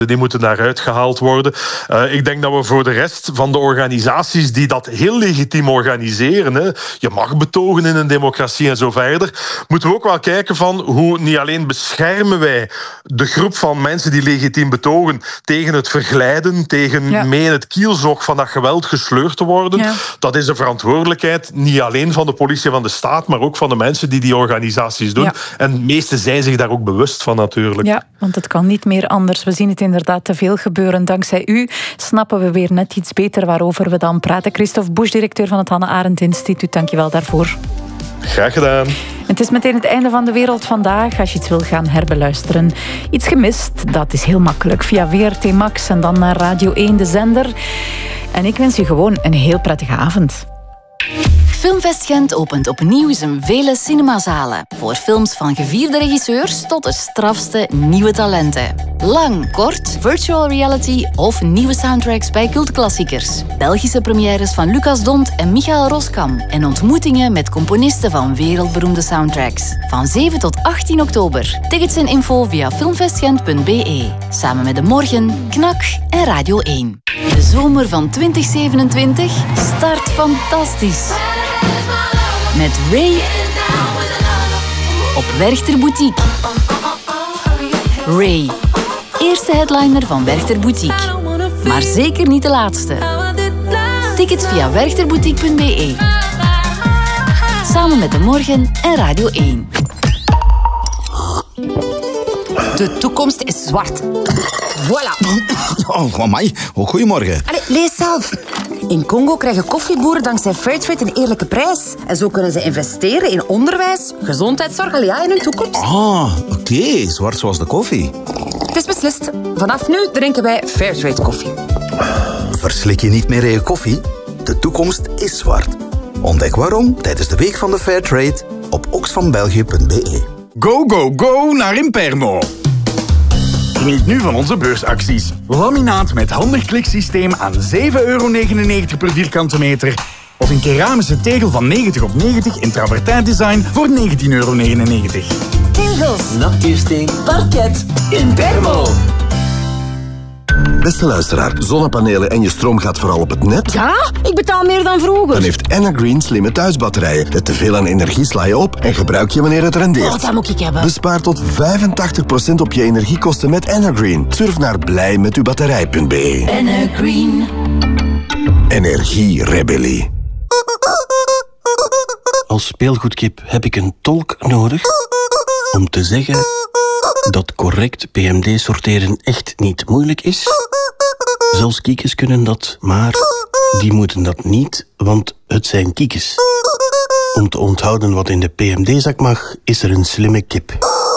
Die moeten daaruit gehaald worden. Ik denk dat we voor de rest van de organisaties die dat heel legitiem organiseren, je mag betogen in een democratie en zo verder, moeten we ook wel kijken van hoe niet alleen beschermen wij de groep van mensen die legitiem betogen tegen het verglijden, tegen mee in het kielzog van dat geweld gesleurd te worden. Ja. Dat is een verantwoordelijkheid niet alleen van de politie en van de staat, maar ook van de mensen die die organisaties doen. Ja. En de meesten zijn zich daar ook bewust van natuurlijk. Ja, want het kan niet meer anders. We zien het inderdaad te veel gebeuren. Dankzij u snappen we weer net iets beter waarover we dan praten. Christophe Busch, directeur van het Hannah Arendt Instituut. Dank je wel daarvoor. Graag gedaan. Het is meteen het einde van De Wereld Vandaag. Als je iets wil gaan herbeluisteren. Iets gemist, dat is heel makkelijk. Via VRT Max en dan naar Radio 1, de zender. En ik wens je gewoon een heel prettige avond. Filmfest Gent opent opnieuw zijn vele cinemazalen. Voor films van gevierde regisseurs tot de strafste nieuwe talenten. Lang, kort, virtual reality of nieuwe soundtracks bij cultklassiekers. Belgische premières van Lucas Dont en Michael Roskam. En ontmoetingen met componisten van wereldberoemde soundtracks. Van 7 tot 18 oktober. Tickets en info via filmfestgent.be. Samen met De Morgen, Knak en Radio 1. De zomer van 2027 start fantastisch. Met Ray op Werchter Boutique. Ray, eerste headliner van Werchter Boutique. Maar zeker niet de laatste. Tickets via werchterboutique.be. Samen met De Morgen en Radio 1. De toekomst is zwart. Voilà. Oh, amai. Oh, goedemorgen. Allee, lees zelf. In Congo krijgen koffieboeren dankzij Fairtrade een eerlijke prijs. En zo kunnen ze investeren in onderwijs, gezondheidszorg en hun toekomst. Ah, oké. Zwart zoals de koffie. Het is beslist. Vanaf nu drinken wij Fairtrade koffie. Verslik je niet meer in je koffie? De toekomst is zwart. Ontdek waarom tijdens de Week van de Fairtrade op oxfambelgië.be. Go, go, go naar Impermo. Geniet nu van onze beursacties. Laminaat met handig kliksysteem aan €7,99 per vierkante meter. Of een keramische tegel van 90 op 90 in travertijn design voor €19,99. Tegels, nachtkiersteen, parket, Impermo. Beste luisteraar, zonnepanelen en je stroom gaat vooral op het net? Ja, ik betaal meer dan vroeger. Dan heeft Energreen slimme thuisbatterijen. Let te veel aan energie, sla je op en gebruik je wanneer het rendeert. Oh, dat moet ik hebben. Bespaar tot 85% op je energiekosten met Energreen. Surf naar blijmetubatterij.be. Energreen. Energierebellie. Als speelgoedkip heb ik een tolk nodig om te zeggen dat correct PMD sorteren echt niet moeilijk is. Zelfs kiekes kunnen dat, maar die moeten dat niet, want het zijn kiekes. Om te onthouden wat in de PMD-zak mag, is er een slimme kip.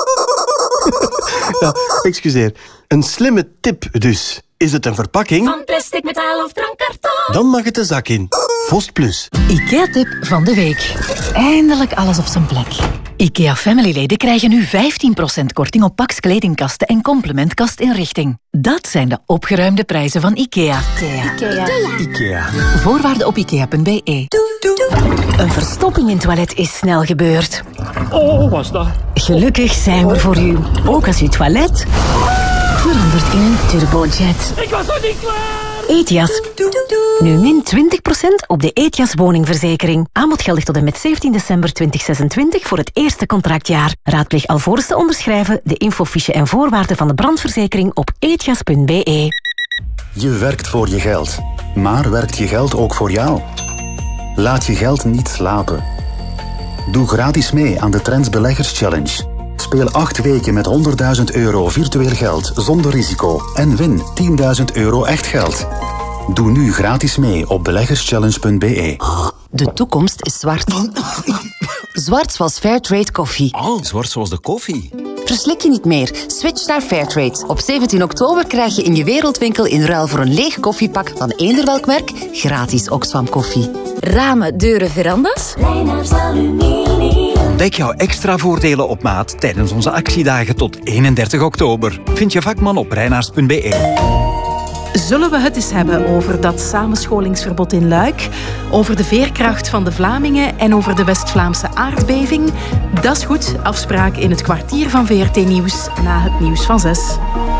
Ja, excuseer. Een slimme tip dus. Is het een verpakking? Van plastic, metaal of drankkarton? Dan mag het de zak in. Vost Plus. IKEA-tip van de week. Eindelijk alles op zijn plek. IKEA Family-leden krijgen nu 15% korting op Pax kledingkasten en complementkastinrichting. Dat zijn de opgeruimde prijzen van IKEA. IKEA. Voorwaarden op ikea.be. Een verstopping in het toilet is snel gebeurd. Oh, was dat? Gelukkig zijn we voor u. Ook als uw toilet verandert in een turbojet. Ik was nog niet klaar! Ethias. Nu min 20% op de Ethias woningverzekering. Aanbod geldig tot en met 17 december 2026 voor het eerste contractjaar. Raadpleeg alvorens te onderschrijven de infofiche en voorwaarden van de brandverzekering op ethias.be. Je werkt voor je geld. Maar werkt je geld ook voor jou? Laat je geld niet slapen. Doe gratis mee aan de Trends Beleggers Challenge. Speel 8 weken met €100.000 virtueel geld zonder risico en win €10.000 echt geld. Doe nu gratis mee op beleggerschallenge.be. De toekomst is zwart. Zwart zoals Fairtrade koffie. Oh, zwart zoals de koffie. Verslik je niet meer. Switch naar Fairtrade. Op 17 oktober krijg je in je wereldwinkel in ruil voor een leeg koffiepak van eender welk merk gratis Oxfam koffie. Ramen, deuren, verandas? Reinaars Aluminium. Ontdek jouw extra voordelen op maat tijdens onze actiedagen tot 31 oktober. Vind je vakman op reinaars.be. Zullen we het eens hebben over dat samenscholingsverbod in Luik, over de veerkracht van de Vlamingen en over de West-Vlaamse aardbeving? Dat is goed. Afspraak in het kwartier van VRT Nieuws na het nieuws van 6.